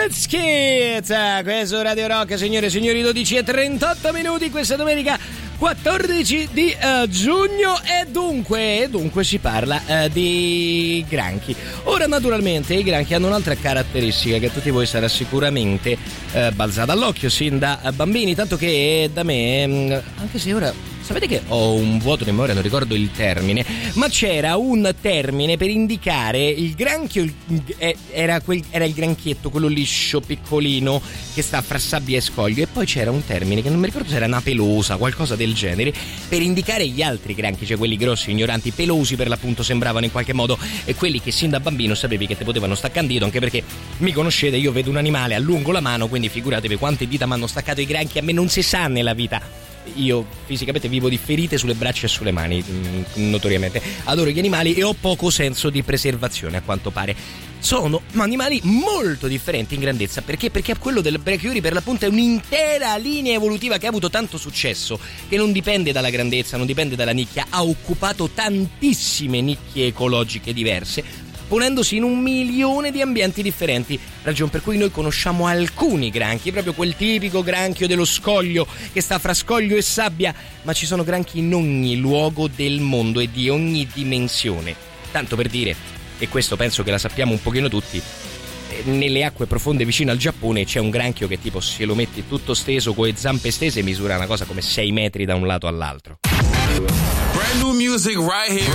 Biscuits, questo Radio Rock, signore e signori, 12:38 minuti questa domenica 14 di giugno e dunque si parla di granchi. Ora naturalmente i granchi hanno un'altra caratteristica che a tutti voi sarà sicuramente balzata all'occhio sin da bambini, tanto che da me, anche se ora sapete che ho un vuoto di memoria, non ricordo il termine, ma c'era un termine per indicare il granchio, era il granchietto, quello liscio, piccolino, che sta fra sabbia e scoglio, e poi c'era un termine che non mi ricordo se era una pelosa, qualcosa del genere, per indicare gli altri granchi, cioè quelli grossi, ignoranti, pelosi per l'appunto sembravano in qualche modo, e quelli che sin da bambino sapevi che te potevano staccare un dito, anche perché mi conoscete, io vedo un animale, allungo la mano, quindi figuratevi quante dita mi hanno staccato i granchi, a me non si sa nella vita. Io fisicamente vivo di ferite sulle braccia e sulle mani, notoriamente. Adoro gli animali e ho poco senso di preservazione, a quanto pare. Sono animali molto differenti in grandezza. Perché? Perché quello del brachiuri per l'appunto è un'intera linea evolutiva che ha avuto tanto successo, che non dipende dalla grandezza, non dipende dalla nicchia. Ha occupato tantissime nicchie ecologiche diverse, ponendosi in 1.000.000 di ambienti differenti, ragion per cui noi conosciamo alcuni granchi, proprio quel tipico granchio dello scoglio che sta fra scoglio e sabbia, ma ci sono granchi in ogni luogo del mondo e di ogni dimensione. Tanto per dire, e questo penso che la sappiamo un pochino tutti, nelle acque profonde vicino al Giappone c'è un granchio che tipo se lo metti tutto steso con le zampe stese misura una cosa come 6 metri da un lato all'altro. Brand new music right here.